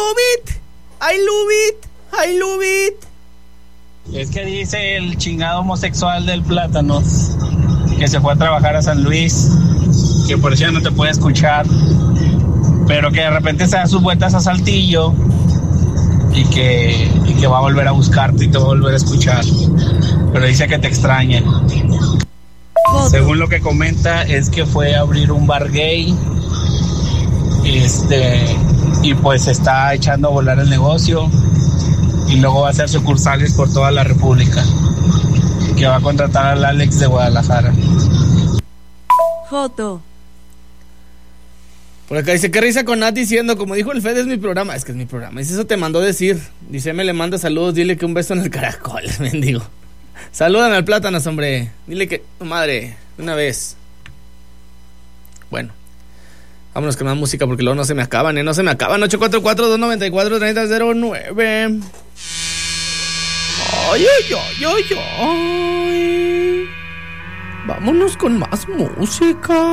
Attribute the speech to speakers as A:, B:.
A: love it.
B: Es que dice el chingado homosexual del Plátano que se fue a trabajar a San Luis, que por eso ya no te puede escuchar, pero que de repente se da sus vueltas a Saltillo y que va a volver a buscarte y te va a volver a escuchar, pero dice que te extraña. Según lo que comenta es que fue a abrir un bar gay, y pues está echando a volar el negocio y luego va a hacer sucursales por toda la República, que va a contratar al Alex de Guadalajara.
C: Foto.
A: Por acá dice, qué risa con Nat diciendo, como dijo el Fede, es mi programa. Es que es mi programa. Dice, eso te mandó decir. Dice, me le manda saludos, dile que un beso en el caracol, mendigo. Salúdame al Plátanos, hombre. Dile que, madre, una vez. Bueno, vámonos con más música porque luego no se me acaban, no se me acaban. 844-294-3009. Ay. Vámonos con más música.